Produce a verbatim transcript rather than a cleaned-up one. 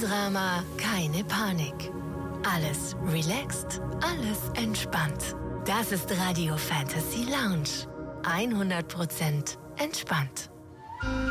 Drama, keine Panik. Alles relaxed, alles entspannt. Das ist Radio Fantasy Lounge. hundert Prozent entspannt.